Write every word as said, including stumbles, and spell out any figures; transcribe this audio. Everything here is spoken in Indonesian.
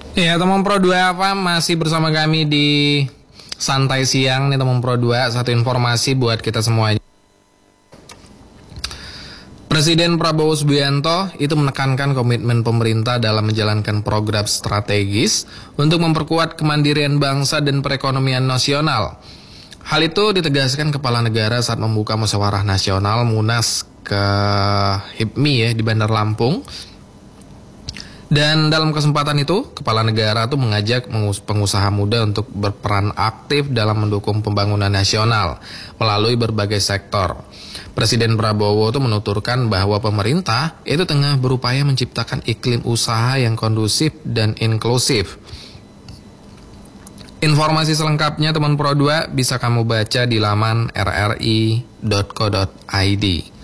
Ya, teman Pro dua apa masih bersama kami di Santai Siang nih teman Pro dua. Satu informasi buat kita semuanya. Presiden Prabowo Subianto itu menekankan komitmen pemerintah dalam menjalankan program strategis untuk memperkuat kemandirian bangsa dan perekonomian nasional. Hal itu ditegaskan Kepala Negara saat membuka Musyawarah Nasional Munas ke HIPMI ya di Bandar Lampung. Dan dalam kesempatan itu, Kepala Negara itu mengajak pengusaha muda untuk berperan aktif dalam mendukung pembangunan nasional melalui berbagai sektor. Presiden Prabowo itu menuturkan bahwa pemerintah itu tengah berupaya menciptakan iklim usaha yang kondusif dan inklusif. Informasi selengkapnya teman Pro dua bisa kamu baca di laman r r i dot co dot i d.